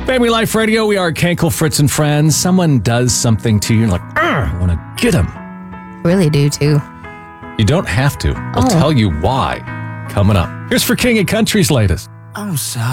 Family Life Radio, we are Cankle, Fritz, and Friends. Someone does something to you, you're like, I want to get him. Really do, too. You don't have to. I'll tell you why. Coming up. Here's for King of Country's latest. I'm sorry.